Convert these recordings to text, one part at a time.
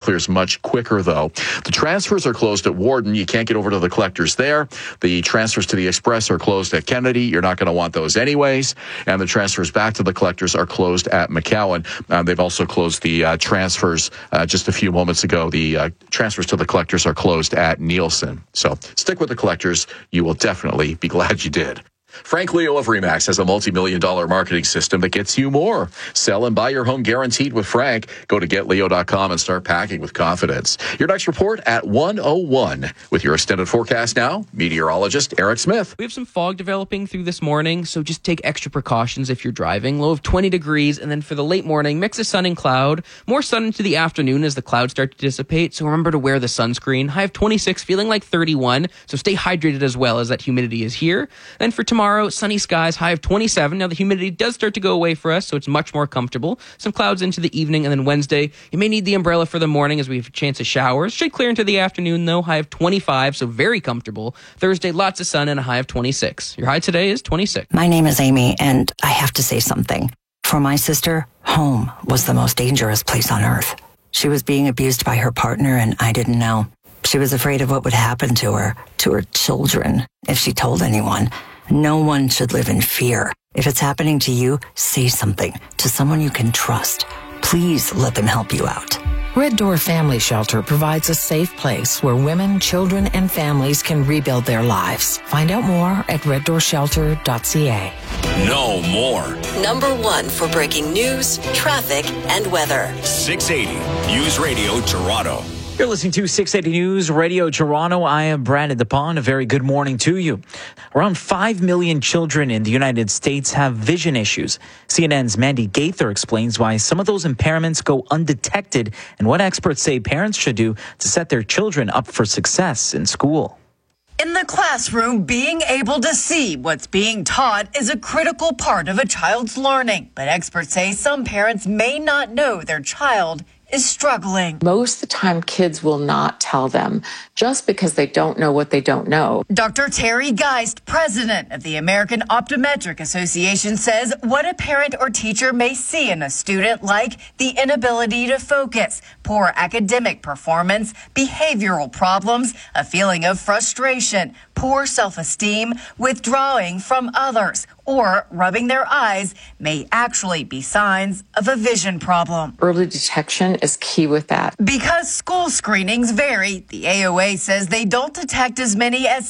clears much quicker, though. The transfers are closed at Warden. You can't get over to the collectors there. The transfers to the Express are closed at Kennedy. You're not going to want those anyways. And the transfers back to the collectors are closed at McCowan. They've also closed the transfers just a few moments ago. The transfers to the collectors are closed at Nielsen. So stick with the collectors. You will definitely be glad you did. Frank Leo of RE/MAX has a multi-million-dollar marketing system that gets you more. Sell and buy your home guaranteed with Frank. Go to getleo.com and start packing with confidence. Your next report at 1:01 with your extended forecast now, meteorologist Eric Smith. We have some fog developing through this morning, so just take extra precautions if you're driving. Low of 20 degrees, and then for the late morning, mix of sun and cloud. More sun into the afternoon as the clouds start to dissipate, so remember to wear the sunscreen. High of 26, feeling like 31, so stay hydrated as well as that humidity is here. Then for tomorrow, sunny skies, high of 27. Now the humidity does start to go away for us, so it's much more comfortable. Some clouds into the evening, and then Wednesday, you may need the umbrella for the morning as we have a chance of showers. Should clear into the afternoon, though, high of 25, so very comfortable. Thursday, lots of sun and a high of 26. Your high today is 26. My name is Amy, and I have to say something. For my sister, home was the most dangerous place on earth. She was being abused by her partner, and I didn't know. She was afraid of what would happen to her children, if she told anyone. No one should live in fear. If it's happening to you, say something to someone you can trust. Please let them help you out. Red Door Family Shelter provides a safe place where women, children, and families can rebuild their lives. Find out more at reddoorshelter.ca. No more. Number one for breaking news, traffic, and weather. 680 News Radio Toronto. You're listening to 680 News Radio Toronto. I am Brandon DePon. A very good morning to you. Around 5 million children in the United States have vision issues. CNN's Mandy Gaither explains why some of those impairments go undetected and what experts say parents should do to set their children up for success in school. In the classroom, being able to see what's being taught is a critical part of a child's learning. But experts say some parents may not know their child is struggling. Most of the time, kids will not tell them just because they don't know what they don't know. Dr. Terry Geist, president of the American Optometric Association, says what a parent or teacher may see in a student, like the inability to focus, poor academic performance, behavioral problems, a feeling of frustration, poor self-esteem, withdrawing from others, or rubbing their eyes, may actually be signs of a vision problem. Early detection is key with that. Because school screenings vary, the AOA says they don't detect as many as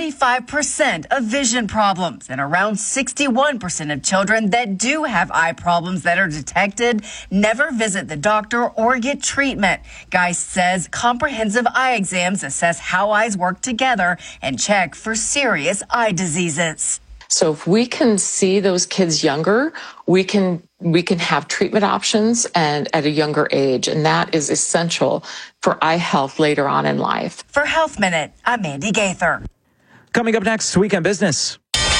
75% of vision problems, and around 61% of children that do have eye problems that are detected never visit the doctor or get treatment. Geist says comprehensive eye exams assess how eyes work together and check for serious eye diseases. So if we can see those kids younger, we can have treatment options and at a younger age, and that is essential for eye health later on in life. For Health Minute, I'm Mandy Gaither. Coming up next, Weekend Business.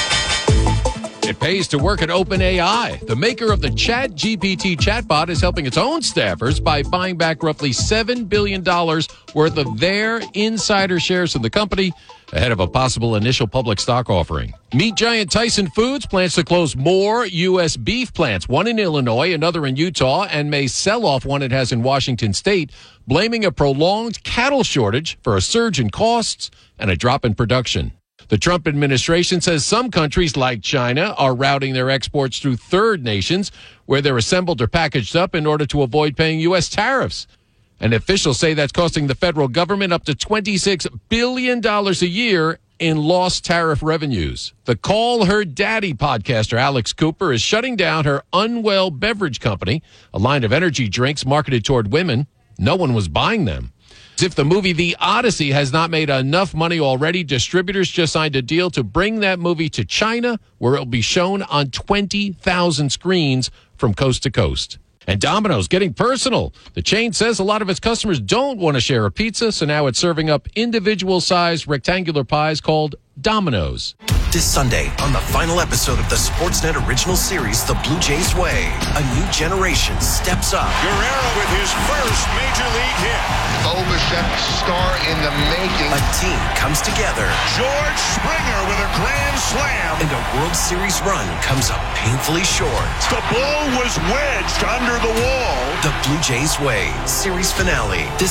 It pays to work at OpenAI. The maker of the ChatGPT chatbot is helping its own staffers by buying back roughly $7 billion worth of their insider shares in the company ahead of a possible initial public stock offering. Meat giant Tyson Foods plans to close more U.S. beef plants, one in Illinois, another in Utah, and may sell off one it has in Washington state, blaming a prolonged cattle shortage for a surge in costs and a drop in production. The Trump administration says some countries like China are routing their exports through third nations where they're assembled or packaged up in order to avoid paying U.S. tariffs. And officials say that's costing the federal government up to $26 billion a year in lost tariff revenues. The Call Her Daddy podcaster Alex Cooper is shutting down her Unwell Beverage Company, a line of energy drinks marketed toward women. No one was buying them. As if the movie The Odyssey has not made enough money already, distributors just signed a deal to bring that movie to China, where it will be shown on 20,000 screens from coast to coast. And Domino's getting personal. The chain says a lot of its customers don't want to share a pizza, so now it's serving up individual-sized rectangular pies called Domino's. This Sunday, on the final episode of the Sportsnet original series, The Blue Jays Way, a new generation steps up. Guerrero with his first major league hit. Bo Bichette, star in the making. A team comes together. George Springer with a grand slam. And a World Series run comes up painfully short. The ball was wedged under the wall. The Blue Jays Way, series finale. This